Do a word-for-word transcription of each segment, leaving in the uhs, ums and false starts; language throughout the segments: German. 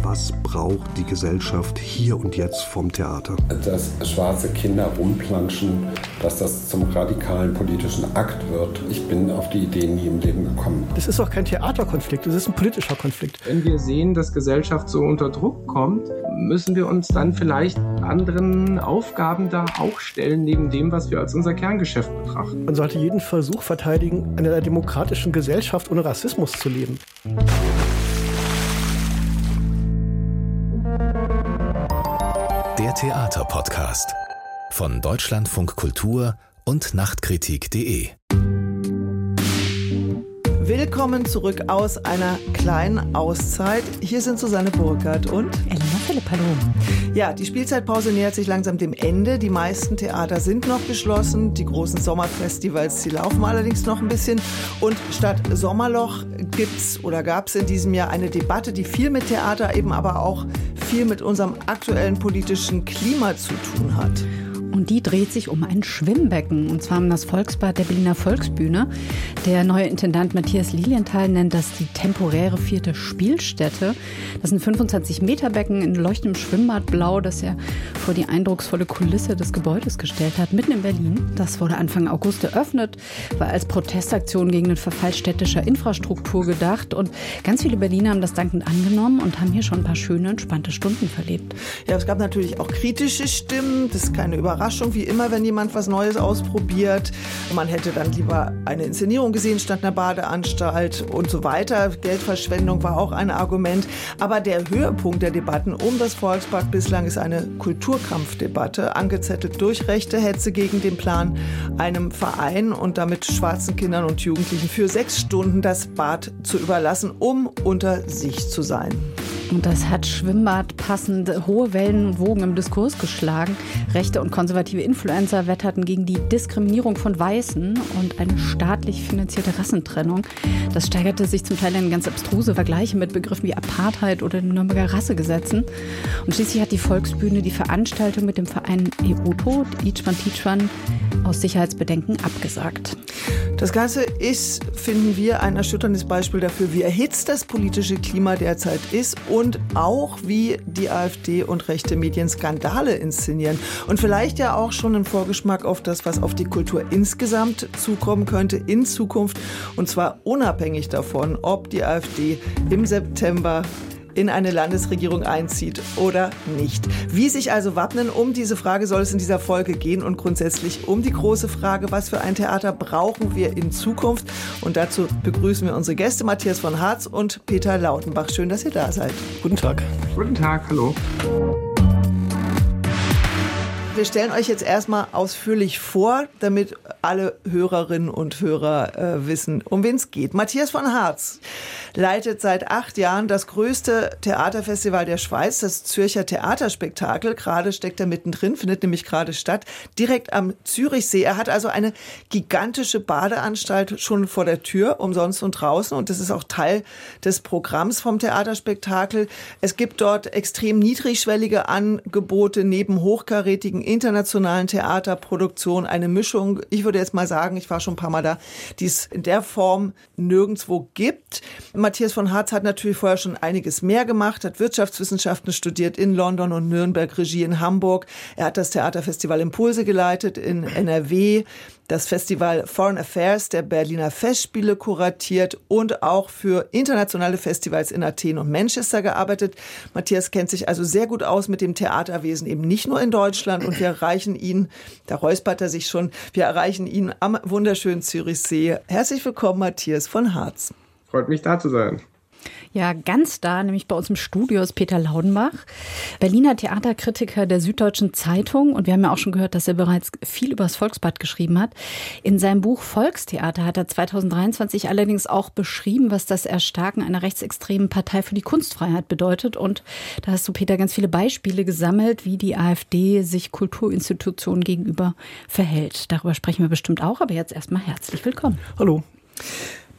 Was braucht die Gesellschaft hier und jetzt vom Theater? Dass schwarze Kinder rumplanschen, dass das zum radikalen politischen Akt wird. Ich bin auf die Idee nie im Leben gekommen. Das ist doch kein Theaterkonflikt, das ist ein politischer Konflikt. Wenn wir sehen, dass Gesellschaft so unter Druck kommt, müssen wir uns dann vielleicht anderen Aufgaben da auch stellen, neben dem, was wir als unser Kerngeschäft betrachten. Man sollte jeden Versuch verteidigen, in einer demokratischen Gesellschaft ohne Rassismus zu leben. Der Theaterpodcast von Deutschlandfunk Kultur und Nachtkritik punkt de. Willkommen zurück aus einer kleinen Auszeit. Hier sind Susanne Burkhardt und Elena Philipp, hallo. Ja, die Spielzeitpause nähert sich langsam dem Ende. Die meisten Theater sind noch geschlossen. Die großen Sommerfestivals, die laufen allerdings noch ein bisschen. Und statt Sommerloch gibt's oder gab es in diesem Jahr eine Debatte, die viel mit Theater, eben aber auch viel mit unserem aktuellen politischen Klima zu tun hat. Und die dreht sich um ein Schwimmbecken, und zwar um das Volksbad der Berliner Volksbühne. Der neue Intendant Matthias Lilienthal nennt das die temporäre vierte Spielstätte. Das ist ein fünfundzwanzig Meter Becken in leuchtendem Schwimmbadblau, das er vor die eindrucksvolle Kulisse des Gebäudes gestellt hat, mitten in Berlin. Das wurde Anfang August eröffnet, war als Protestaktion gegen den Verfall städtischer Infrastruktur gedacht. Und ganz viele Berliner haben das dankend angenommen und haben hier schon ein paar schöne, entspannte Stunden verlebt. Ja, es gab natürlich auch kritische Stimmen. Das ist keine Überraschung. Wie immer, wenn jemand was Neues ausprobiert. Man hätte dann lieber eine Inszenierung gesehen statt einer Badeanstalt und so weiter. Geldverschwendung war auch ein Argument. Aber der Höhepunkt der Debatten um das Volksbad bislang ist eine Kulturkampfdebatte, angezettelt durch rechte Hetze gegen den Plan, einem Verein und damit schwarzen Kindern und Jugendlichen für sechs Stunden das Bad zu überlassen, um unter sich zu sein. Und das hat Schwimmbad passend hohe Wellen und Wogen im Diskurs geschlagen. Rechte und konservative Influencer wetterten gegen die Diskriminierung von Weißen und eine staatlich finanzierte Rassentrennung. Das steigerte sich zum Teil in ganz abstruse Vergleiche mit Begriffen wie Apartheid oder den Nürnberger Rassegesetzen. Und schließlich hat die Volksbühne die Veranstaltung mit dem Verein E O T O, Each One Teach One, aus Sicherheitsbedenken abgesagt. Das Ganze ist, finden wir, ein erschütterndes Beispiel dafür, wie erhitzt das politische Klima derzeit ist und auch, wie die AfD und rechte Medien Skandale inszenieren. Und vielleicht ja auch schon ein Vorgeschmack auf das, was auf die Kultur insgesamt zukommen könnte in Zukunft. Und zwar unabhängig davon, ob die AfD im September in eine Landesregierung einzieht oder nicht. Wie sich also wappnen, um diese Frage soll es in dieser Folge gehen und grundsätzlich um die große Frage, was für ein Theater brauchen wir in Zukunft? Und dazu begrüßen wir unsere Gäste Matthias von Hartz und Peter Lautenbach. Schön, dass ihr da seid. Guten Tag. Guten Tag, hallo. Wir stellen euch jetzt erstmal ausführlich vor, damit alle Hörerinnen und Hörer äh, wissen, um wen es geht. Matthias von Hartz leitet seit acht Jahren das größte Theaterfestival der Schweiz, das Zürcher Theaterspektakel. Gerade steckt er mittendrin, findet nämlich gerade statt, direkt am Zürichsee. Er hat also eine gigantische Badeanstalt schon vor der Tür, umsonst und draußen. Und das ist auch Teil des Programms vom Theaterspektakel. Es gibt dort extrem niedrigschwellige Angebote neben hochkarätigen internationalen Theaterproduktionen. Eine Mischung, ich würde jetzt mal sagen, ich war schon ein paar Mal da, die es in der Form nirgendwo gibt. Matthias von Hartz hat natürlich vorher schon einiges mehr gemacht, hat Wirtschaftswissenschaften studiert in London und Nürnberg, Regie in Hamburg. Er hat das Theaterfestival Impulse geleitet in N R W, das Festival Foreign Affairs der Berliner Festspiele kuratiert und auch für internationale Festivals in Athen und Manchester gearbeitet. Matthias kennt sich also sehr gut aus mit dem Theaterwesen, eben nicht nur in Deutschland. Und wir erreichen ihn, da räuspert er sich schon, wir erreichen ihn am wunderschönen Zürichsee. Herzlich willkommen, Matthias von Hartz. Freut mich, da zu sein. Ja, ganz da, nämlich bei uns im Studio ist Peter Lautenbach, Berliner Theaterkritiker der Süddeutschen Zeitung. Und wir haben ja auch schon gehört, dass er bereits viel über das Volksbad geschrieben hat. In seinem Buch Volkstheater hat er zweitausenddreiundzwanzig allerdings auch beschrieben, was das Erstarken einer rechtsextremen Partei für die Kunstfreiheit bedeutet. Und da hast du, Peter, ganz viele Beispiele gesammelt, wie die AfD sich Kulturinstitutionen gegenüber verhält. Darüber sprechen wir bestimmt auch, aber jetzt erstmal herzlich willkommen. Hallo.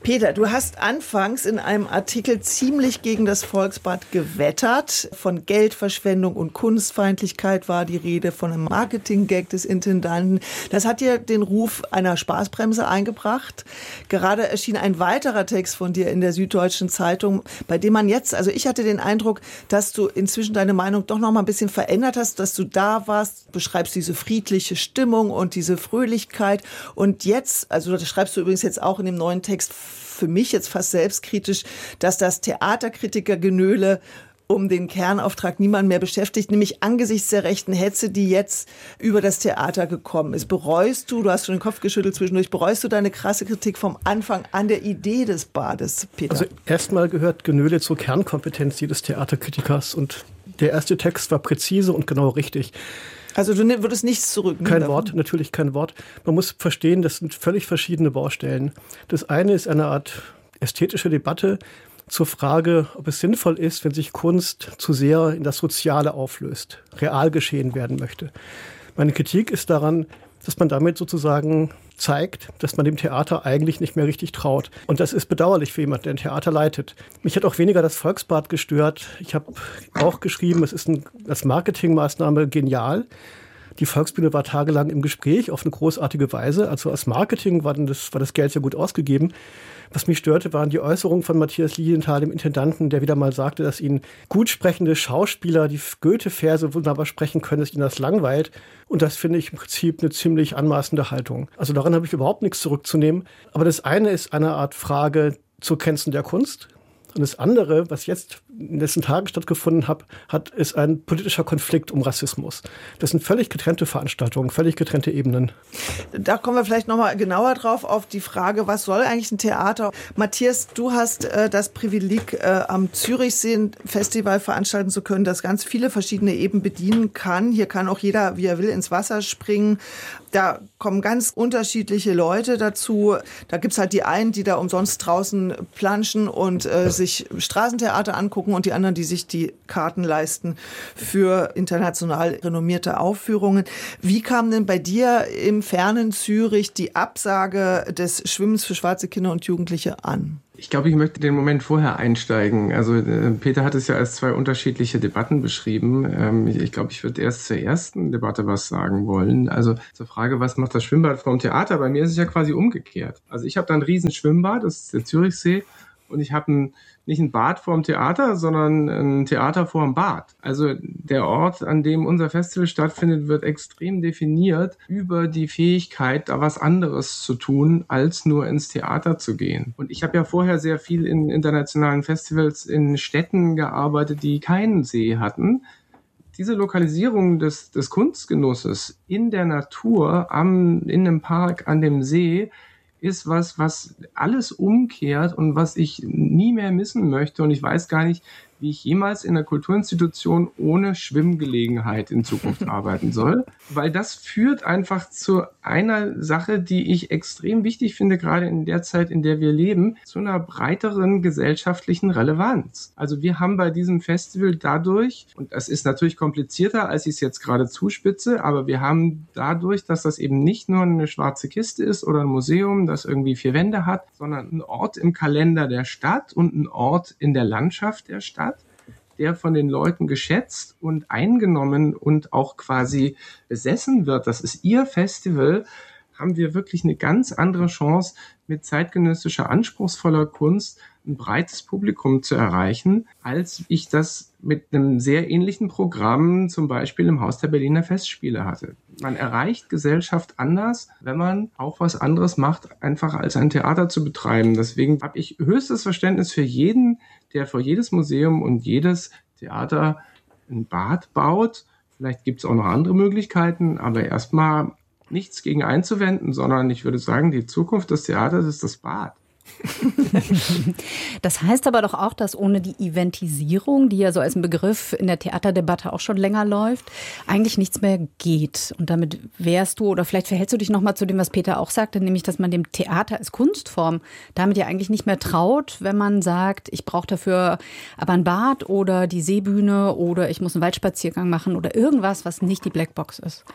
Peter, du hast anfangs in einem Artikel ziemlich gegen das Volksbad gewettert. Von Geldverschwendung und Kunstfeindlichkeit war die Rede, von einem Marketing-Gag des Intendanten. Das hat dir den Ruf einer Spaßbremse eingebracht. Gerade erschien ein weiterer Text von dir in der Süddeutschen Zeitung, bei dem man jetzt, also ich hatte den Eindruck, dass du inzwischen deine Meinung doch noch mal ein bisschen verändert hast, dass du da warst, beschreibst diese friedliche Stimmung und diese Fröhlichkeit. Und jetzt, also das schreibst du übrigens jetzt auch in dem neuen Text, für mich jetzt fast selbstkritisch, dass das Theaterkritikergenöle um den Kernauftrag niemand mehr beschäftigt, nämlich angesichts der rechten Hetze, die jetzt über das Theater gekommen ist. Bereust du, du hast schon den Kopf geschüttelt zwischendurch, bereust du deine krasse Kritik vom Anfang an der Idee des Bades, Peter? Also erstmal gehört Genöle zur Kernkompetenz jedes Theaterkritikers und der erste Text war präzise und genau richtig. Also du würdest nichts zurücknehmen? Kein davon? Wort, natürlich kein Wort. Man muss verstehen, das sind völlig verschiedene Baustellen. Das eine ist eine Art ästhetische Debatte zur Frage, ob es sinnvoll ist, wenn sich Kunst zu sehr in das Soziale auflöst, real geschehen werden möchte. Meine Kritik ist daran, dass man damit sozusagen zeigt, dass man dem Theater eigentlich nicht mehr richtig traut. Und das ist bedauerlich für jemanden, der ein Theater leitet. Mich hat auch weniger das Volksbad gestört. Ich habe auch geschrieben, es ist ein, als Marketingmaßnahme genial. Die Volksbühne war tagelang im Gespräch auf eine großartige Weise. Also als Marketing war das, war das Geld ja gut ausgegeben. Was mich störte, waren die Äußerungen von Matthias Lilienthal, dem Intendanten, der wieder mal sagte, dass ihn gut sprechende Schauspieler, die Goethe-Verse wunderbar sprechen können, dass ihn das langweilt. Und das finde ich im Prinzip eine ziemlich anmaßende Haltung. Also daran habe ich überhaupt nichts zurückzunehmen. Aber das eine ist eine Art Frage zur Grenzen der Kunst. Und das andere, was jetzt in den letzten Tagen stattgefunden hat, hat, ist ein politischer Konflikt um Rassismus. Das sind völlig getrennte Veranstaltungen, völlig getrennte Ebenen. Da kommen wir vielleicht noch mal genauer drauf auf die Frage, was soll eigentlich ein Theater? Matthias, du hast äh, das Privileg, äh, am Zürichsee ein Festival veranstalten zu können, das ganz viele verschiedene Ebenen bedienen kann. Hier kann auch jeder, wie er will, ins Wasser springen. Da kommen ganz unterschiedliche Leute dazu. Da gibt's halt die einen, die da umsonst draußen planschen und äh, sich Straßentheater angucken und die anderen, die sich die Karten leisten für international renommierte Aufführungen. Wie kam denn bei dir im fernen Zürich die Absage des Schwimmens für schwarze Kinder und Jugendliche an? Ich glaube, ich möchte den Moment vorher einsteigen. Also äh, Peter hat es ja als zwei unterschiedliche Debatten beschrieben. Ähm, ich, ich glaube, ich würde erst zur ersten Debatte was sagen wollen. Also zur Frage, was macht das Schwimmbad vom Theater? Bei mir ist es ja quasi umgekehrt. Also ich habe da ein riesen Schwimmbad, das ist der Zürichsee. Und ich habe ein, nicht ein Bad vorm Theater, sondern ein Theater vorm Bad. Also der Ort, an dem unser Festival stattfindet, wird extrem definiert über die Fähigkeit, da was anderes zu tun, als nur ins Theater zu gehen. Und ich habe ja vorher sehr viel in internationalen Festivals in Städten gearbeitet, die keinen See hatten. Diese Lokalisierung des, des Kunstgenusses in der Natur, am, in einem Park, an dem See, ist was, was alles umkehrt und was ich nie mehr missen möchte. Und ich weiß gar nicht, wie ich jemals in einer Kulturinstitution ohne Schwimmgelegenheit in Zukunft arbeiten soll. Weil das führt einfach zu einer Sache, die ich extrem wichtig finde, gerade in der Zeit, in der wir leben, zu einer breiteren gesellschaftlichen Relevanz. Also wir haben bei diesem Festival dadurch, und das ist natürlich komplizierter, als ich es jetzt gerade zuspitze, aber wir haben dadurch, dass das eben nicht nur eine schwarze Kiste ist oder ein Museum, das irgendwie vier Wände hat, sondern ein Ort im Kalender der Stadt und ein Ort in der Landschaft der Stadt, der von den Leuten geschätzt und eingenommen und auch quasi besessen wird. Das ist ihr Festival, haben wir wirklich eine ganz andere Chance, mit zeitgenössischer, anspruchsvoller Kunst ein breites Publikum zu erreichen, als ich das mit einem sehr ähnlichen Programm zum Beispiel im Haus der Berliner Festspiele hatte. Man erreicht Gesellschaft anders, wenn man auch was anderes macht, einfach als ein Theater zu betreiben. Deswegen habe ich höchstes Verständnis für jeden, der für jedes Museum und jedes Theater ein Bad baut. Vielleicht gibt es auch noch andere Möglichkeiten, aber erstmal nichts gegen einzuwenden, sondern ich würde sagen, die Zukunft des Theaters ist das Bad. Das heißt aber doch auch, dass ohne die Eventisierung, die ja so als ein Begriff in der Theaterdebatte auch schon länger läuft, eigentlich nichts mehr geht. Und damit wärst du, oder vielleicht verhältst du dich nochmal zu dem, was Peter auch sagte, nämlich, dass man dem Theater als Kunstform damit ja eigentlich nicht mehr traut, wenn man sagt, ich brauche dafür aber ein Bad oder die Seebühne oder ich muss einen Waldspaziergang machen oder irgendwas, was nicht die Blackbox ist.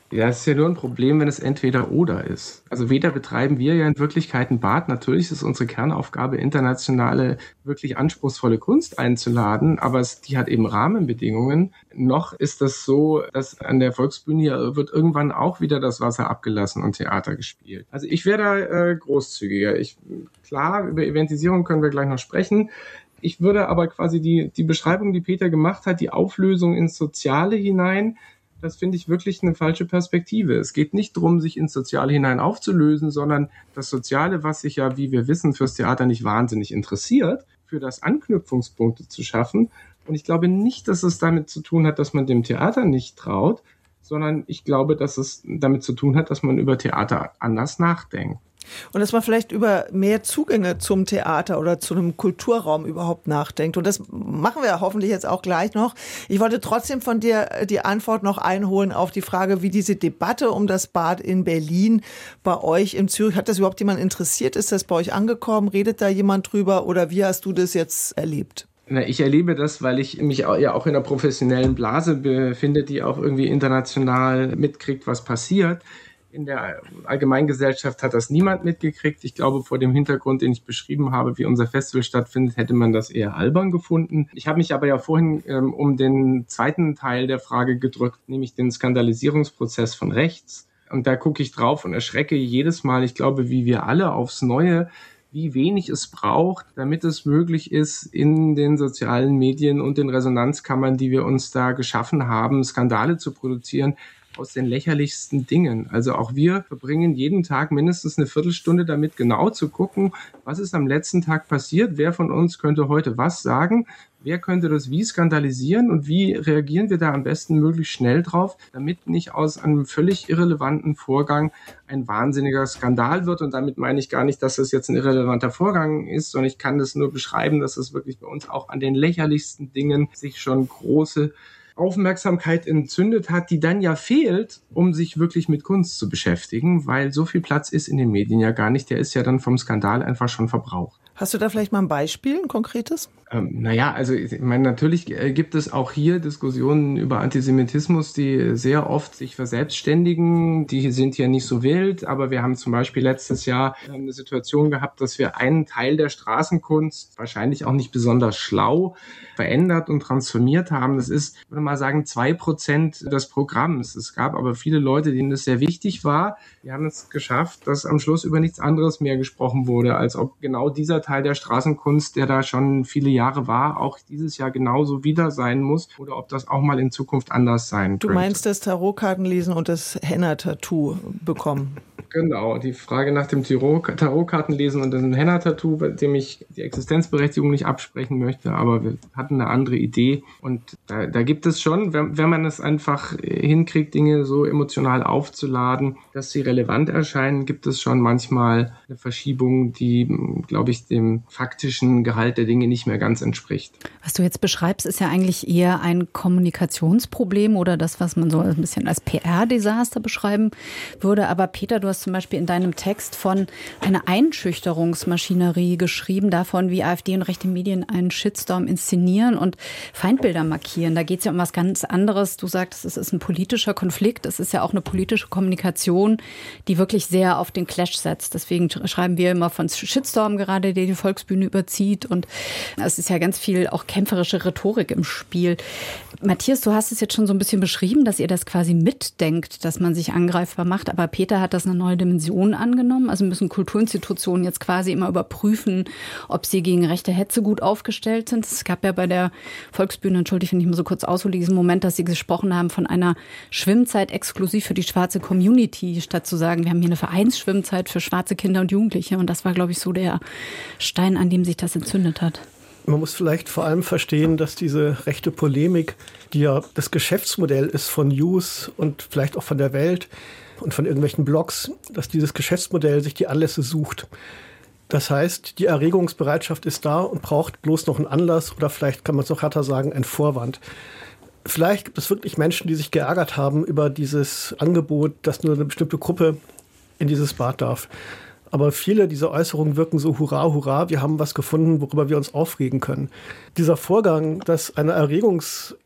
Ja, es ist ja nur ein Problem, wenn es entweder oder ist. Also weder betreiben wir ja in Wirklichkeit ein Bad. Natürlich ist unsere Kernaufgabe, internationale, wirklich anspruchsvolle Kunst einzuladen, aber es, die hat eben Rahmenbedingungen. Noch ist das so, dass an der Volksbühne hier wird irgendwann auch wieder das Wasser abgelassen und Theater gespielt. Also ich wäre da äh, großzügiger. Ich, klar, über Eventisierung können wir gleich noch sprechen. Ich würde aber quasi die, die Beschreibung, die Peter gemacht hat, die Auflösung ins Soziale hinein, das finde ich wirklich eine falsche Perspektive. Es geht nicht darum, sich ins Soziale hinein aufzulösen, sondern das Soziale, was sich ja, wie wir wissen, fürs Theater nicht wahnsinnig interessiert, für das Anknüpfungspunkte zu schaffen. Und ich glaube nicht, dass es damit zu tun hat, dass man dem Theater nicht traut, sondern ich glaube, dass es damit zu tun hat, dass man über Theater anders nachdenkt. Und dass man vielleicht über mehr Zugänge zum Theater oder zu einem Kulturraum überhaupt nachdenkt. Und das machen wir hoffentlich jetzt auch gleich noch. Ich wollte trotzdem von dir die Antwort noch einholen auf die Frage, wie diese Debatte um das Bad in Berlin bei euch in Zürich, hat das überhaupt jemand interessiert? Ist das bei euch angekommen? Redet da jemand drüber? Oder wie hast du das jetzt erlebt? Na, ich erlebe das, weil ich mich auch, ja auch in einer professionellen Blase befinde, die auch irgendwie international mitkriegt, was passiert. In der Allgemeingesellschaft hat das niemand mitgekriegt. Ich glaube, vor dem Hintergrund, den ich beschrieben habe, wie unser Festival stattfindet, hätte man das eher albern gefunden. Ich habe mich aber ja vorhin ähm, um den zweiten Teil der Frage gedrückt, nämlich den Skandalisierungsprozess von rechts. Und da gucke ich drauf und erschrecke jedes Mal, ich glaube, wie wir alle aufs Neue, wie wenig es braucht, damit es möglich ist, in den sozialen Medien und den Resonanzkammern, die wir uns da geschaffen haben, Skandale zu produzieren, aus den lächerlichsten Dingen. Also auch wir verbringen jeden Tag mindestens eine Viertelstunde damit, genau zu gucken, was ist am letzten Tag passiert, wer von uns könnte heute was sagen, wer könnte das wie skandalisieren und wie reagieren wir da am besten möglichst schnell drauf, damit nicht aus einem völlig irrelevanten Vorgang ein wahnsinniger Skandal wird. Und damit meine ich gar nicht, dass es jetzt ein irrelevanter Vorgang ist, sondern ich kann das nur beschreiben, dass es wirklich bei uns auch an den lächerlichsten Dingen sich schon große Aufmerksamkeit entzündet hat, die dann ja fehlt, um sich wirklich mit Kunst zu beschäftigen, weil so viel Platz ist in den Medien ja gar nicht. Der ist ja dann vom Skandal einfach schon verbraucht. Hast du da vielleicht mal ein Beispiel, ein konkretes? Ähm, naja, also ich meine, natürlich gibt es auch hier Diskussionen über Antisemitismus, die sehr oft sich verselbstständigen. Die sind ja nicht so wild, aber wir haben zum Beispiel letztes Jahr eine Situation gehabt, dass wir einen Teil der Straßenkunst, wahrscheinlich auch nicht besonders schlau, verändert und transformiert haben. Das ist, ich würde mal sagen, zwei Prozent des Programms. Es gab aber viele Leute, denen das sehr wichtig war. Wir haben es geschafft, dass am Schluss über nichts anderes mehr gesprochen wurde, als ob genau dieser Teil der Straßenkunst, der da schon viele Jahre war, auch dieses Jahr genauso wieder sein muss oder ob das auch mal in Zukunft anders sein könnte. Du meinst das Tarotkartenlesen und das Henna-Tattoo bekommen? Genau, die Frage nach dem Tarotkartenlesen und dem Henna-Tattoo, bei dem ich die Existenzberechtigung nicht absprechen möchte, aber wir hatten eine andere Idee und da, da gibt es schon, wenn, wenn man es einfach hinkriegt, Dinge so emotional aufzuladen, dass sie relevant erscheinen, gibt es schon manchmal eine Verschiebung, die, glaube ich, dem faktischen Gehalt der Dinge nicht mehr ganz entspricht. Was du jetzt beschreibst, ist ja eigentlich eher ein Kommunikationsproblem oder das, was man so ein bisschen als P R-Desaster beschreiben würde. Aber Peter, du hast zum Beispiel in deinem Text von einer Einschüchterungsmaschinerie geschrieben, davon, wie AfD und rechte Medien einen Shitstorm inszenieren und Feindbilder markieren. Da geht es ja um was ganz anderes. Du sagtest, es ist ein politischer Konflikt. Es ist ja auch eine politische Kommunikation, die wirklich sehr auf den Clash setzt. Deswegen schreiben wir immer von Shitstorm gerade, der die Volksbühne überzieht. Und es ist ja ganz viel auch kämpferische Rhetorik im Spiel. Matthias, du hast es jetzt schon so ein bisschen beschrieben, dass ihr das quasi mitdenkt, dass man sich angreifbar macht. Aber Peter hat das eine neue Dimension angenommen. Also müssen Kulturinstitutionen jetzt quasi immer überprüfen, ob sie gegen rechte Hetze gut aufgestellt sind. Es gab ja bei der Volksbühne, entschuldige, wenn ich mal so kurz aushole, diesen Moment, dass sie gesprochen haben von einer Schwimmzeit exklusiv für die schwarze Community, statt zu sagen, wir haben hier eine Vereinsschwimmzeit für schwarze Kinder und Jugendliche. Und das war, glaube ich, so der Stein, an dem sich das entzündet hat. Man muss vielleicht vor allem verstehen, dass diese rechte Polemik, die ja das Geschäftsmodell ist von News und vielleicht auch von der Welt und von irgendwelchen Blogs, dass dieses Geschäftsmodell sich die Anlässe sucht. Das heißt, die Erregungsbereitschaft ist da und braucht bloß noch einen Anlass oder vielleicht kann man es noch härter sagen, einen Vorwand. Vielleicht gibt es wirklich Menschen, die sich geärgert haben über dieses Angebot, dass nur eine bestimmte Gruppe in dieses Bad darf. Aber viele dieser Äußerungen wirken so, hurra, hurra, wir haben was gefunden, worüber wir uns aufregen können. Dieser Vorgang, dass eine Erregungs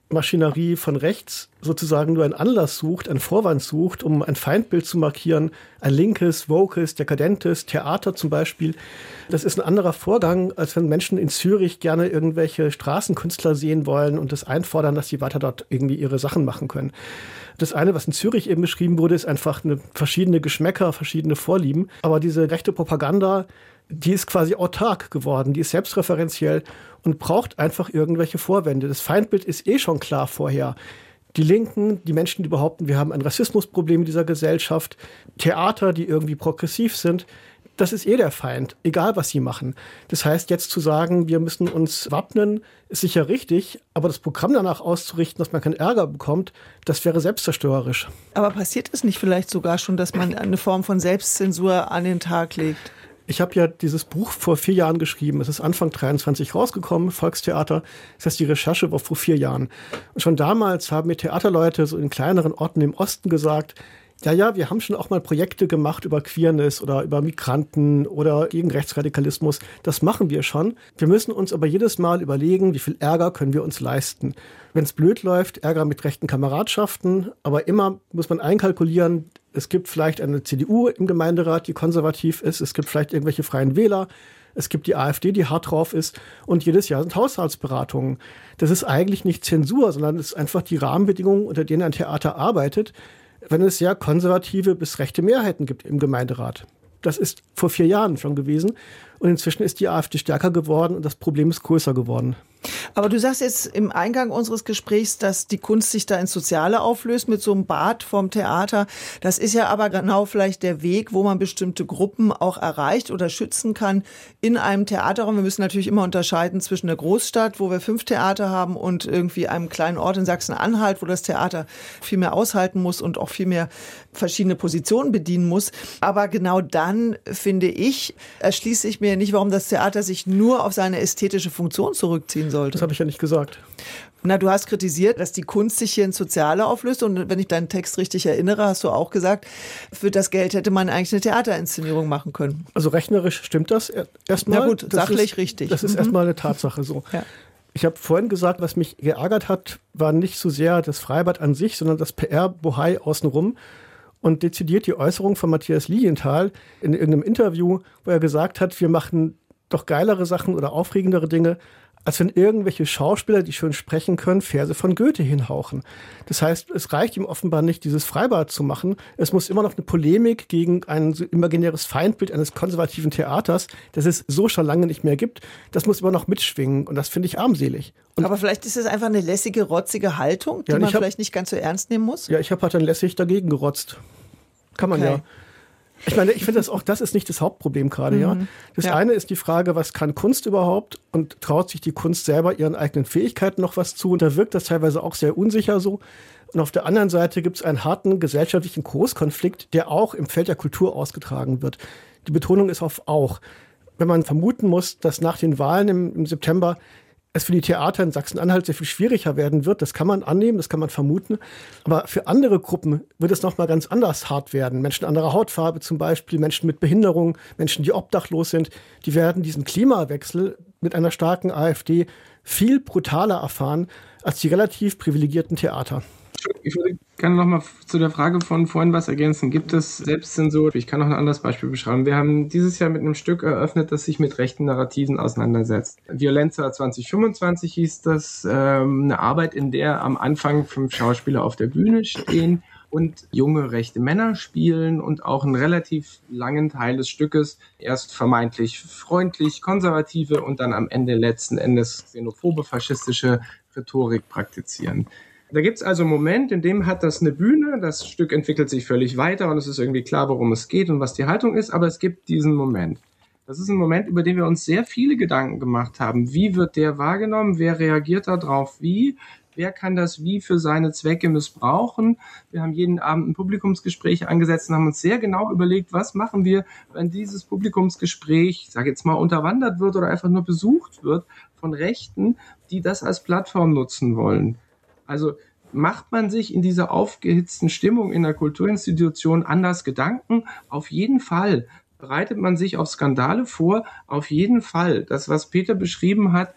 Maschinerie von rechts sozusagen nur einen Anlass sucht, einen Vorwand sucht, um ein Feindbild zu markieren, ein linkes, wokes, dekadentes Theater zum Beispiel. Das ist ein anderer Vorgang, als wenn Menschen in Zürich gerne irgendwelche Straßenkünstler sehen wollen und das einfordern, dass sie weiter dort irgendwie ihre Sachen machen können. Das eine, was in Zürich eben beschrieben wurde, ist einfach eine verschiedene Geschmäcker, verschiedene Vorlieben. Aber diese rechte Propaganda, die ist quasi autark geworden, die ist selbstreferenziell und braucht einfach irgendwelche Vorwände. Das Feindbild ist eh schon klar vorher. Die Linken, die Menschen, die behaupten, wir haben ein Rassismusproblem in dieser Gesellschaft, Theater, die irgendwie progressiv sind, das ist eh der Feind, egal was sie machen. Das heißt, jetzt zu sagen, wir müssen uns wappnen, ist sicher richtig, aber das Programm danach auszurichten, dass man keinen Ärger bekommt, das wäre selbstzerstörerisch. Aber passiert es nicht vielleicht sogar schon, dass man eine Form von Selbstzensur an den Tag legt? Ich habe ja dieses Buch vor vier Jahren geschrieben. Es ist Anfang dreiundzwanzig rausgekommen, Volkstheater. Das heißt, die Recherche war vor vier Jahren. Und schon damals haben mir Theaterleute so in kleineren Orten im Osten gesagt, ja, ja, wir haben schon auch mal Projekte gemacht über Queerness oder über Migranten oder gegen Rechtsradikalismus. Das machen wir schon. Wir müssen uns aber jedes Mal überlegen, wie viel Ärger können wir uns leisten. Wenn es blöd läuft, Ärger mit rechten Kameradschaften. Aber immer muss man einkalkulieren, es gibt vielleicht eine C D U im Gemeinderat, die konservativ ist. Es gibt vielleicht irgendwelche Freien Wähler. Es gibt die AfD, die hart drauf ist. Und jedes Jahr sind Haushaltsberatungen. Das ist eigentlich nicht Zensur, sondern es ist einfach die Rahmenbedingungen, unter denen ein Theater arbeitet, wenn es sehr konservative bis rechte Mehrheiten gibt im Gemeinderat. Das ist vor vier Jahren schon gewesen. Und inzwischen ist die AfD stärker geworden und das Problem ist größer geworden. Aber du sagst jetzt im Eingang unseres Gesprächs, dass die Kunst sich da ins Soziale auflöst mit so einem Bad vom Theater. Das ist ja aber genau vielleicht der Weg, wo man bestimmte Gruppen auch erreicht oder schützen kann in einem Theaterraum. Wir müssen natürlich immer unterscheiden zwischen der Großstadt, wo wir fünf Theater haben, und irgendwie einem kleinen Ort in Sachsen-Anhalt, wo das Theater viel mehr aushalten muss und auch viel mehr verschiedene Positionen bedienen muss. Aber genau dann, finde ich, erschließt sich mir nicht, warum das Theater sich nur auf seine ästhetische Funktion zurückziehen sollte. Das habe ich ja nicht gesagt. Na, du hast kritisiert, dass die Kunst sich hier ins Soziale auflöst. Und wenn ich deinen Text richtig erinnere, hast du auch gesagt, für das Geld hätte man eigentlich eine Theaterinszenierung machen können. Also rechnerisch stimmt das erstmal. Na gut, das sachlich ist, richtig. Das ist mhm. erstmal eine Tatsache so. Ja. Ich habe vorhin gesagt, was mich geärgert hat, war nicht so sehr das Freibad an sich, sondern das P R-Bohai außenrum. Und dezidiert die Äußerung von Matthias Lilienthal in irgendeinem Interview, wo er gesagt hat, wir machen doch geilere Sachen oder aufregendere Dinge, als wenn irgendwelche Schauspieler, die schön sprechen können, Verse von Goethe hinhauchen. Das heißt, es reicht ihm offenbar nicht, dieses Freibad zu machen. Es muss immer noch eine Polemik gegen ein imaginäres Feindbild eines konservativen Theaters, das es so schon lange nicht mehr gibt, das muss immer noch mitschwingen. Und das finde ich armselig. Und aber vielleicht ist es einfach eine lässige, rotzige Haltung, die ja, man hab, vielleicht nicht ganz so ernst nehmen muss? Ja, ich habe halt dann lässig dagegen gerotzt. Kann man okay. ja. Ich meine, ich finde das auch, das ist nicht das Hauptproblem gerade, mhm. ja. Das ja. eine ist die Frage, was kann Kunst überhaupt, und traut sich die Kunst selber ihren eigenen Fähigkeiten noch was zu, und da wirkt das teilweise auch sehr unsicher so. Und auf der anderen Seite gibt es einen harten gesellschaftlichen Großkonflikt, der auch im Feld der Kultur ausgetragen wird. Die Betonung ist auf auch. Wenn man vermuten muss, dass nach den Wahlen im, im September es für die Theater in Sachsen-Anhalt sehr viel schwieriger werden wird, das kann man annehmen, das kann man vermuten. Aber für andere Gruppen wird es nochmal ganz anders hart werden. Menschen anderer Hautfarbe zum Beispiel, Menschen mit Behinderung, Menschen, die obdachlos sind, die werden diesen Klimawechsel mit einer starken AfD viel brutaler erfahren als die relativ privilegierten Theater. Ich würde gerne noch mal zu der Frage von vorhin was ergänzen. Gibt es Selbstzensur? Ich kann noch ein anderes Beispiel beschreiben. Wir haben dieses Jahr mit einem Stück eröffnet, das sich mit rechten Narrativen auseinandersetzt. Violenza zwanzig fünfundzwanzig hieß das, ähm, eine Arbeit, in der am Anfang fünf Schauspieler auf der Bühne stehen und junge rechte Männer spielen und auch einen relativ langen Teil des Stückes erst vermeintlich freundlich, konservative und dann am Ende letzten Endes xenophobe, faschistische Rhetorik praktizieren. Da gibt's also einen Moment, in dem hat das eine Bühne, das Stück entwickelt sich völlig weiter und es ist irgendwie klar, worum es geht und was die Haltung ist, aber es gibt diesen Moment. Das ist ein Moment, über den wir uns sehr viele Gedanken gemacht haben. Wie wird der wahrgenommen? Wer reagiert darauf wie? Wer kann das wie für seine Zwecke missbrauchen? Wir haben jeden Abend ein Publikumsgespräch angesetzt und haben uns sehr genau überlegt, was machen wir, wenn dieses Publikumsgespräch, ich sage jetzt mal, unterwandert wird oder einfach nur besucht wird von Rechten, die das als Plattform nutzen wollen. Also macht man sich in dieser aufgehitzten Stimmung in der Kulturinstitution anders Gedanken? Auf jeden Fall. Bereitet man sich auf Skandale vor? Auf jeden Fall. Das, was Peter beschrieben hat,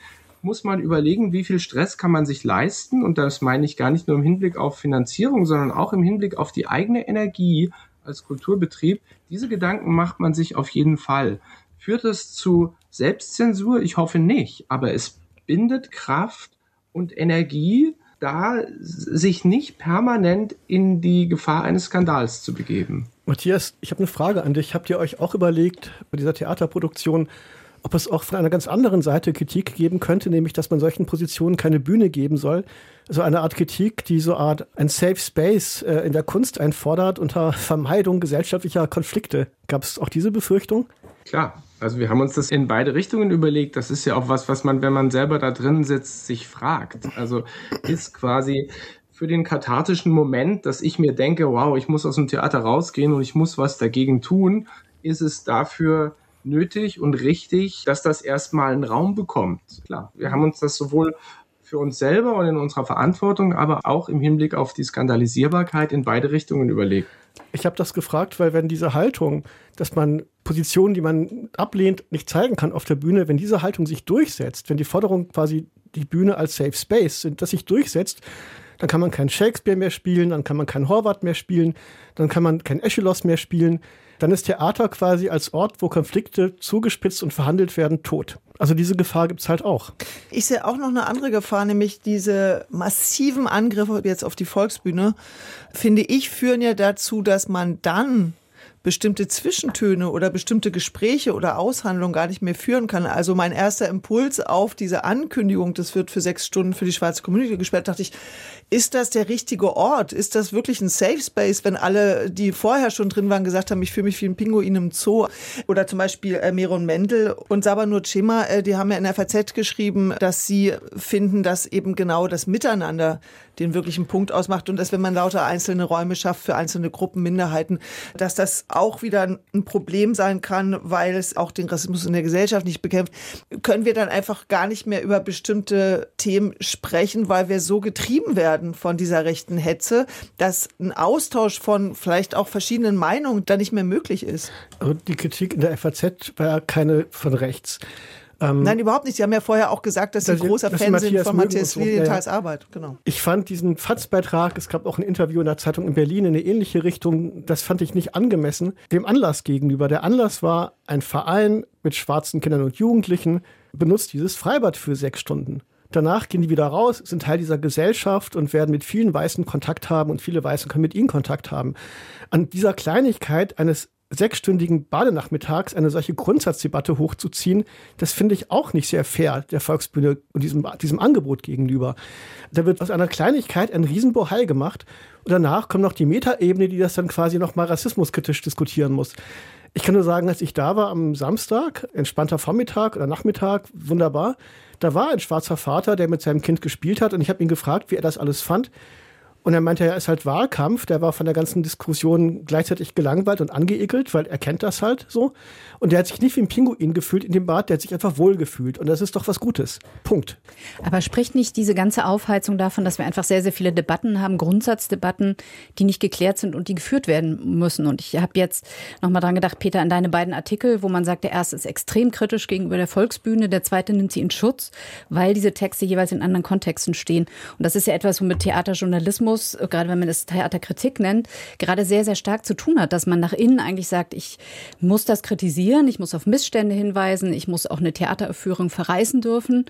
muss man überlegen, wie viel Stress kann man sich leisten. Und das meine ich gar nicht nur im Hinblick auf Finanzierung, sondern auch im Hinblick auf die eigene Energie als Kulturbetrieb. Diese Gedanken macht man sich auf jeden Fall. Führt es zu Selbstzensur? Ich hoffe nicht. Aber es bindet Kraft und Energie, da sich nicht permanent in die Gefahr eines Skandals zu begeben. Matthias, ich habe eine Frage an dich. Habt ihr euch auch überlegt, bei dieser Theaterproduktion, ob es auch von einer ganz anderen Seite Kritik geben könnte, nämlich, dass man solchen Positionen keine Bühne geben soll? Also eine Art Kritik, die so eine Art ein Safe Space äh, in der Kunst einfordert unter Vermeidung gesellschaftlicher Konflikte. Gab es auch diese Befürchtung? Klar, also wir haben uns das in beide Richtungen überlegt. Das ist ja auch was, was man, wenn man selber da drin sitzt, sich fragt. Also ist quasi für den kathartischen Moment, dass ich mir denke, wow, ich muss aus dem Theater rausgehen und ich muss was dagegen tun, ist es dafür nötig und richtig, dass das erstmal einen Raum bekommt. Klar, wir haben uns das sowohl für uns selber und in unserer Verantwortung, aber auch im Hinblick auf die Skandalisierbarkeit in beide Richtungen überlegt. Ich habe das gefragt, weil wenn diese Haltung, dass man Positionen, die man ablehnt, nicht zeigen kann auf der Bühne, wenn diese Haltung sich durchsetzt, wenn die Forderung quasi die Bühne als Safe Space sind, das sich durchsetzt, dann kann man keinen Shakespeare mehr spielen, dann kann man keinen Horvath mehr spielen, dann kann man keinen Aeschylus mehr spielen. Dann ist Theater quasi als Ort, wo Konflikte zugespitzt und verhandelt werden, tot. Also diese Gefahr gibt es halt auch. Ich sehe auch noch eine andere Gefahr, nämlich diese massiven Angriffe jetzt auf die Volksbühne, finde ich, führen ja dazu, dass man dann bestimmte Zwischentöne oder bestimmte Gespräche oder Aushandlungen gar nicht mehr führen kann. Also mein erster Impuls auf diese Ankündigung, das wird für sechs Stunden für die Schwarze Community gesperrt, dachte ich, ist das der richtige Ort? Ist das wirklich ein Safe Space, wenn alle, die vorher schon drin waren, gesagt haben, ich fühle mich wie ein Pinguin im Zoo? Oder zum Beispiel äh, Meron Mendel und Sabanur Cema, äh, die haben ja in der F A Z geschrieben, dass sie finden, dass eben genau das Miteinander den wirklichen Punkt ausmacht und dass, wenn man lauter einzelne Räume schafft für einzelne Gruppen, Minderheiten, dass das auch wieder ein Problem sein kann, weil es auch den Rassismus in der Gesellschaft nicht bekämpft. Können wir dann einfach gar nicht mehr über bestimmte Themen sprechen, weil wir so getrieben werden von dieser rechten Hetze, dass ein Austausch von vielleicht auch verschiedenen Meinungen dann nicht mehr möglich ist? Also die Kritik in der F A Z war ja keine von rechts. Ähm, Nein, überhaupt nicht. Sie haben ja vorher auch gesagt, dass Sie großer Fan sind von Matthias Lilienthal's so. Arbeit. Genau. Ich fand diesen F A Z-Beitrag, es gab auch ein Interview in der Zeitung in Berlin in eine ähnliche Richtung, das fand ich nicht angemessen, dem Anlass gegenüber. Der Anlass war, ein Verein mit schwarzen Kindern und Jugendlichen benutzt dieses Freibad für sechs Stunden. Danach gehen die wieder raus, sind Teil dieser Gesellschaft und werden mit vielen Weißen Kontakt haben und viele Weißen können mit ihnen Kontakt haben. An dieser Kleinigkeit eines sechsstündigen Badenachmittags eine solche Grundsatzdebatte hochzuziehen, das finde ich auch nicht sehr fair der Volksbühne und diesem, diesem Angebot gegenüber. Da wird aus einer Kleinigkeit ein Riesenbohai gemacht und danach kommt noch die Metaebene, die das dann quasi noch mal rassismuskritisch diskutieren muss. Ich kann nur sagen, als ich da war am Samstag, entspannter Vormittag oder Nachmittag, wunderbar, da war ein schwarzer Vater, der mit seinem Kind gespielt hat und ich habe ihn gefragt, wie er das alles fand. Und er meinte, er ist halt Wahlkampf, der war von der ganzen Diskussion gleichzeitig gelangweilt und angeekelt, weil er kennt das halt so. Und der hat sich nicht wie ein Pinguin gefühlt in dem Bad, der hat sich einfach wohl gefühlt. Und das ist doch was Gutes. Punkt. Aber spricht nicht diese ganze Aufheizung davon, dass wir einfach sehr, sehr viele Debatten haben, Grundsatzdebatten, die nicht geklärt sind und die geführt werden müssen? Und ich habe jetzt nochmal dran gedacht, Peter, an deine beiden Artikel, wo man sagt, der erste ist extrem kritisch gegenüber der Volksbühne, der zweite nimmt sie in Schutz, weil diese Texte jeweils in anderen Kontexten stehen. Und das ist ja etwas, womit Theaterjournalismus, gerade wenn man das Theaterkritik nennt, gerade sehr, sehr stark zu tun hat, dass man nach innen eigentlich sagt, ich muss das kritisieren, ich muss auf Missstände hinweisen, ich muss auch eine Theateraufführung verreißen dürfen.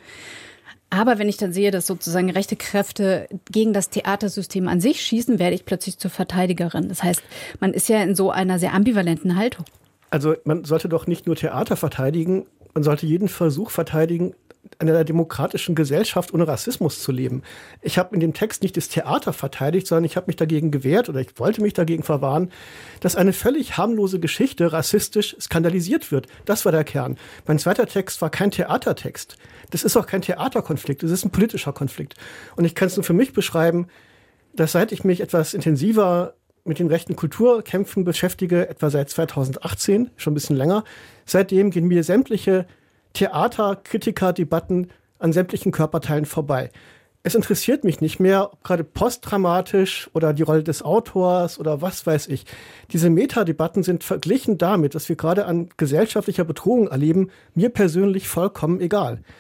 Aber wenn ich dann sehe, dass sozusagen rechte Kräfte gegen das Theatersystem an sich schießen, werde ich plötzlich zur Verteidigerin. Das heißt, man ist ja in so einer sehr ambivalenten Haltung. Also man sollte doch nicht nur Theater verteidigen, man sollte jeden Versuch verteidigen, in einer demokratischen Gesellschaft ohne Rassismus zu leben. Ich habe in dem Text nicht das Theater verteidigt, sondern ich habe mich dagegen gewehrt oder ich wollte mich dagegen verwahren, dass eine völlig harmlose Geschichte rassistisch skandalisiert wird. Das war der Kern. Mein zweiter Text war kein Theatertext. Das ist auch kein Theaterkonflikt, das ist ein politischer Konflikt. Und ich kann es nur für mich beschreiben, dass seit ich mich etwas intensiver mit den rechten Kulturkämpfen beschäftige, etwa seit zweitausendachtzehn, schon ein bisschen länger, seitdem gehen mir sämtliche Theaterkritiker-Debatten an sämtlichen Körperteilen vorbei. Es interessiert mich nicht mehr, ob gerade postdramatisch oder die Rolle des Autors oder was weiß ich. Diese Metadebatten sind verglichen damit, dass wir gerade an gesellschaftlicher Bedrohung erleben, mir persönlich vollkommen egal.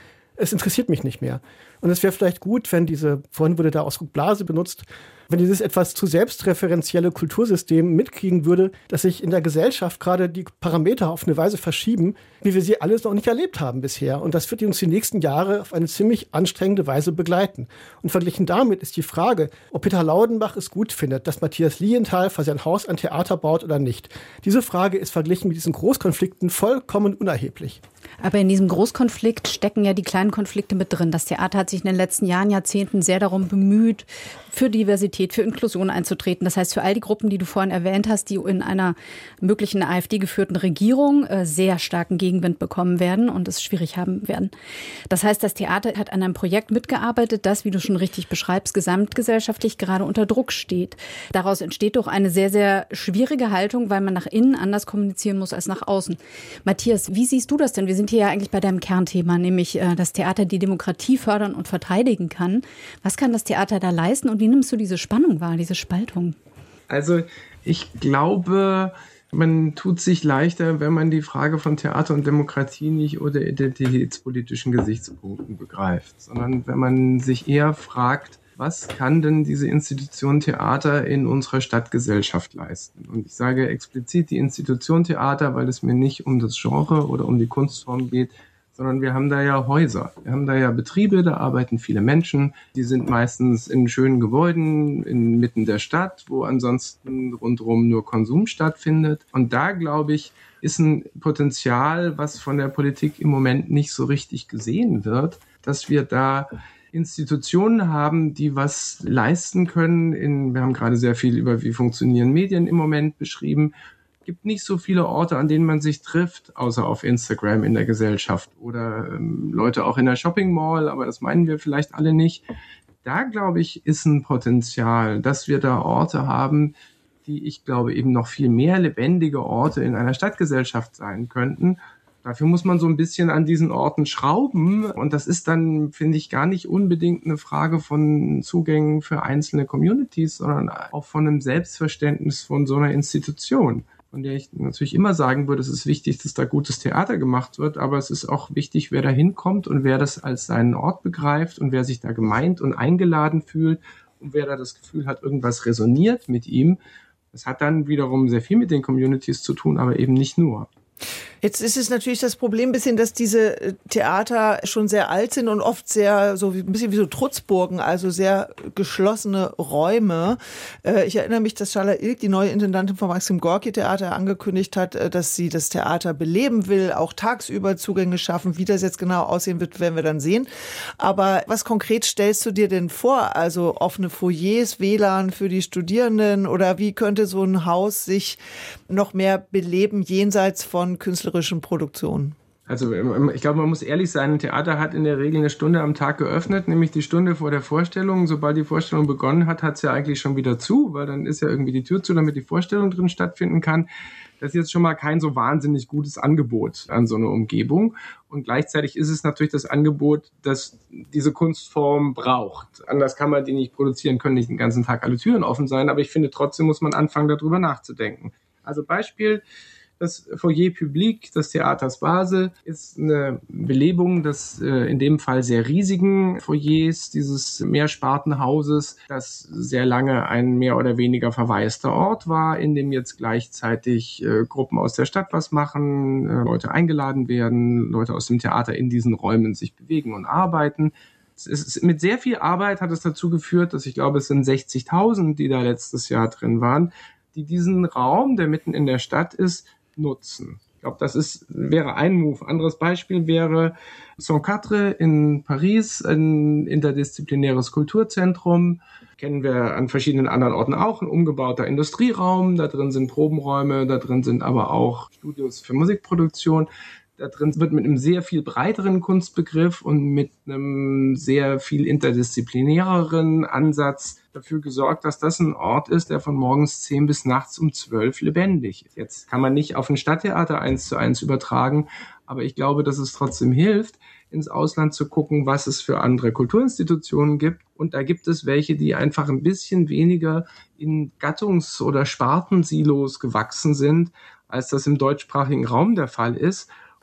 es interessiert mich nicht mehr. Und es wäre vielleicht gut, wenn diese, vorhin wurde der Ausdruck Blase benutzt, wenn dieses etwas zu selbstreferenzielle Kultursystem mitkriegen würde, dass sich in der Gesellschaft gerade die Parameter auf eine Weise verschieben, wie wir sie alles noch nicht erlebt haben bisher. Und das wird uns die nächsten Jahre auf eine ziemlich anstrengende Weise begleiten. Und verglichen damit ist die Frage, ob Peter Laudenbach es gut findet, dass Matthias Lilienthal für sein Haus ein Theater baut oder nicht. Diese Frage ist verglichen mit diesen Großkonflikten vollkommen unerheblich. Aber in diesem Großkonflikt stecken ja die kleinen Konflikte mit drin. Das Theater hat sich in den letzten Jahren, Jahrzehnten sehr darum bemüht, für Diversität, für Inklusion einzutreten. Das heißt, für all die Gruppen, die du vorhin erwähnt hast, die in einer möglichen AfD-geführten Regierung äh, sehr starken Gegenwind bekommen werden und es schwierig haben werden. Das heißt, das Theater hat an einem Projekt mitgearbeitet, das, wie du schon richtig beschreibst, gesamtgesellschaftlich gerade unter Druck steht. Daraus entsteht doch eine sehr, sehr schwierige Haltung, weil man nach innen anders kommunizieren muss als nach außen. Matthias, wie siehst du das denn? Wir sind hier ja eigentlich bei deinem Kernthema, nämlich äh, das Theater die Demokratie fördern und verteidigen kann. Was kann das Theater da leisten und wie nimmst du diese Spannung wahr, diese Spaltung? Also ich glaube, man tut sich leichter, wenn man die Frage von Theater und Demokratie nicht unter identitätspolitischen Gesichtspunkten begreift, sondern wenn man sich eher fragt, was kann denn diese Institution Theater in unserer Stadtgesellschaft leisten? Und ich sage explizit die Institution Theater, weil es mir nicht um das Genre oder um die Kunstform geht, sondern wir haben da ja Häuser. Wir haben da ja Betriebe, da arbeiten viele Menschen. Die sind meistens in schönen Gebäuden inmitten der Stadt, wo ansonsten rundherum nur Konsum stattfindet. Und da, glaube ich, ist ein Potenzial, was von der Politik im Moment nicht so richtig gesehen wird, dass wir da Institutionen haben, die was leisten können. In, wir haben gerade sehr viel über wie funktionieren Medien im Moment beschrieben. Es gibt nicht so viele Orte, an denen man sich trifft, außer auf Instagram in der Gesellschaft oder ähm, Leute auch in der Shopping Mall, aber das meinen wir vielleicht alle nicht. Da, glaube ich, ist ein Potenzial, dass wir da Orte haben, die, ich glaube, eben noch viel mehr lebendige Orte in einer Stadtgesellschaft sein könnten. Dafür muss man so ein bisschen an diesen Orten schrauben und das ist dann, finde ich, gar nicht unbedingt eine Frage von Zugängen für einzelne Communities, sondern auch von einem Selbstverständnis von so einer Institution, von der ich natürlich immer sagen würde, es ist wichtig, dass da gutes Theater gemacht wird, aber es ist auch wichtig, wer da hinkommt und wer das als seinen Ort begreift und wer sich da gemeint und eingeladen fühlt und wer da das Gefühl hat, irgendwas resoniert mit ihm. Das hat dann wiederum sehr viel mit den Communities zu tun, aber eben nicht nur. Jetzt ist es natürlich das Problem ein bisschen, dass diese Theater schon sehr alt sind und oft sehr, so wie, ein bisschen wie so Trutzburgen, also sehr geschlossene Räume. Ich erinnere mich, dass Schala Ilk, die neue Intendantin vom Maxim Gorki Theater, angekündigt hat, dass sie das Theater beleben will, auch tagsüber Zugänge schaffen. Wie das jetzt genau aussehen wird, werden wir dann sehen. Aber was konkret stellst du dir denn vor? Also offene Foyers, W L A N für die Studierenden oder wie könnte so ein Haus sich noch mehr beleben jenseits von künstlerischen Produktionen? Also ich glaube, man muss ehrlich sein, ein Theater hat in der Regel eine Stunde am Tag geöffnet, nämlich die Stunde vor der Vorstellung. Sobald die Vorstellung begonnen hat, hat es ja eigentlich schon wieder zu, weil dann ist ja irgendwie die Tür zu, damit die Vorstellung drin stattfinden kann. Das ist jetzt schon mal kein so wahnsinnig gutes Angebot an so eine Umgebung. Und gleichzeitig ist es natürlich das Angebot, das diese Kunstform braucht. Anders kann man die nicht produzieren, können nicht den ganzen Tag alle Türen offen sein. Aber ich finde, trotzdem muss man anfangen, darüber nachzudenken. Also Beispiel: Das Foyer Public des Theaters Basel ist eine Belebung des äh, in dem Fall sehr riesigen Foyers dieses Mehrspartenhauses, das sehr lange ein mehr oder weniger verwaister Ort war, in dem jetzt gleichzeitig äh, Gruppen aus der Stadt was machen, äh, Leute eingeladen werden, Leute aus dem Theater in diesen Räumen sich bewegen und arbeiten. Es ist, mit sehr viel Arbeit hat es dazu geführt, dass ich glaube, es sind sechzigtausend, die da letztes Jahr drin waren, die diesen Raum, der mitten in der Stadt ist, nutzen. Ich glaube, das ist, wäre ein Move. Anderes Beispiel wäre Saint-Quatre in Paris, ein interdisziplinäres Kulturzentrum. Kennen wir an verschiedenen anderen Orten auch. Ein umgebauter Industrieraum. Da drin sind Probenräume, da drin sind aber auch Studios für Musikproduktion. Da drin wird mit einem sehr viel breiteren Kunstbegriff und mit einem sehr viel interdisziplinäreren Ansatz dafür gesorgt, dass das ein Ort ist, der von morgens zehn bis nachts um zwölf lebendig ist. Jetzt kann man nicht auf ein Stadttheater eins zu eins übertragen, aber ich glaube, dass es trotzdem hilft, ins Ausland zu gucken, was es für andere Kulturinstitutionen gibt. Und da gibt es welche, die einfach ein bisschen weniger in Gattungs- oder Spartensilos gewachsen sind, als das im deutschsprachigen Raum der Fall ist.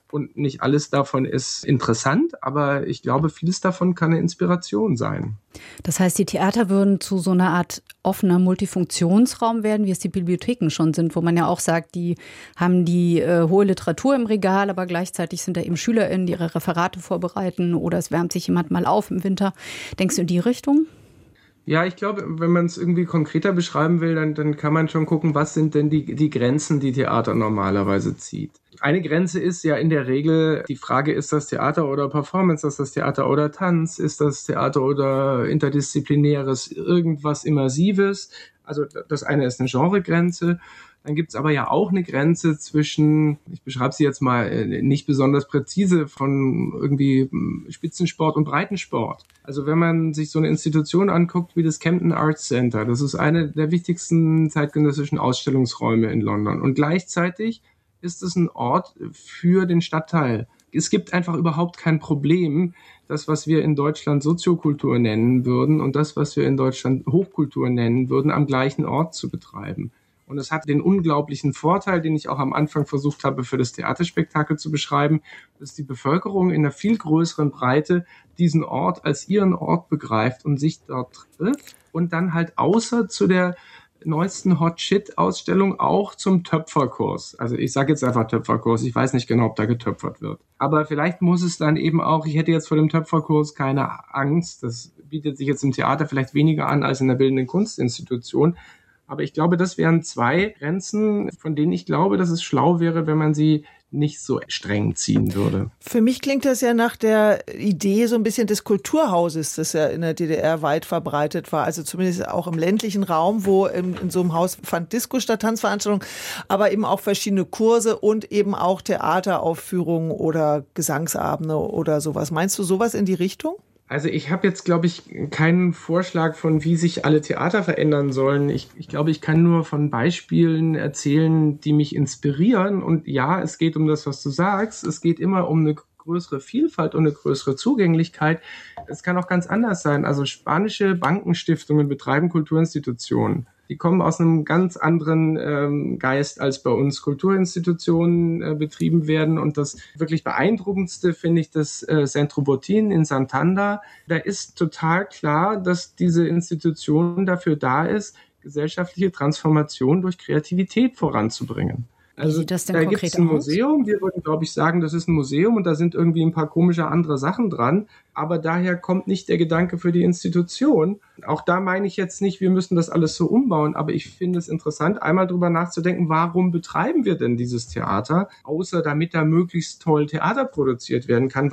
Und nicht alles davon ist interessant, aber ich glaube, vieles davon kann eine Inspiration sein. Das heißt, die Theater würden zu so einer Art offener Multifunktionsraum werden, wie es die Bibliotheken schon sind, wo man ja auch sagt, die haben die äh, hohe Literatur im Regal, aber gleichzeitig sind da eben SchülerInnen, die ihre Referate vorbereiten oder es wärmt sich jemand mal auf im Winter. Denkst du in die Richtung? Ja, ich glaube, wenn man es irgendwie konkreter beschreiben will, dann, dann kann man schon gucken, was sind denn die, die Grenzen, die Theater normalerweise zieht. Eine Grenze ist ja in der Regel die Frage, ist das Theater oder Performance, ist das Theater oder Tanz, ist das Theater oder interdisziplinäres, irgendwas Immersives. Also das eine ist eine Genregrenze. Dann gibt es aber ja auch eine Grenze zwischen, ich beschreibe sie jetzt mal nicht besonders präzise, von irgendwie Spitzensport und Breitensport. Also wenn man sich so eine Institution anguckt wie das Camden Arts Center, das ist eine der wichtigsten zeitgenössischen Ausstellungsräume in London. Und gleichzeitig ist es ein Ort für den Stadtteil. Es gibt einfach überhaupt kein Problem, das, was wir in Deutschland Soziokultur nennen würden und das, was wir in Deutschland Hochkultur nennen würden, am gleichen Ort zu betreiben. Und es hat den unglaublichen Vorteil, den ich auch am Anfang versucht habe, für das Theaterspektakel zu beschreiben, dass die Bevölkerung in einer viel größeren Breite diesen Ort als ihren Ort begreift und sich dort trifft und dann halt außer zu der neuesten Hot-Shit-Ausstellung auch zum Töpferkurs. Also ich sage jetzt einfach Töpferkurs, ich weiß nicht genau, ob da getöpfert wird. Aber vielleicht muss es dann eben auch, ich hätte jetzt vor dem Töpferkurs keine Angst, das bietet sich jetzt im Theater vielleicht weniger an als in der bildenden Kunstinstitution. Aber ich glaube, das wären zwei Grenzen, von denen ich glaube, dass es schlau wäre, wenn man sie nicht so streng ziehen würde. Für mich klingt das ja nach der Idee so ein bisschen des Kulturhauses, das ja in der D D R weit verbreitet war. Also zumindest auch im ländlichen Raum, wo in, in so einem Haus fand Disco statt, Tanzveranstaltungen, aber eben auch verschiedene Kurse und eben auch Theateraufführungen oder Gesangsabende oder sowas. Meinst du sowas in die Richtung? Also ich habe jetzt, glaube ich, keinen Vorschlag von, wie sich alle Theater verändern sollen. Ich, ich glaube, ich kann nur von Beispielen erzählen, die mich inspirieren. Und ja, es geht um das, was du sagst. Es geht immer um eine größere Vielfalt und eine größere Zugänglichkeit. Es kann auch ganz anders sein. Also spanische Bankenstiftungen betreiben Kulturinstitutionen. Die kommen aus einem ganz anderen ähm, Geist, als bei uns Kulturinstitutionen äh, betrieben werden. Und das wirklich Beeindruckendste finde ich das äh, Centro Botín in Santander. Da ist total klar, dass diese Institution dafür da ist, gesellschaftliche Transformation durch Kreativität voranzubringen. Also da gibt es ein Museum, wir würden, glaube ich, sagen, das ist ein Museum und da sind irgendwie ein paar komische andere Sachen dran, aber daher kommt nicht der Gedanke für die Institution. Auch da meine ich jetzt nicht, wir müssen das alles so umbauen, aber ich finde es interessant, einmal drüber nachzudenken, warum betreiben wir denn dieses Theater, außer damit da möglichst toll Theater produziert werden kann,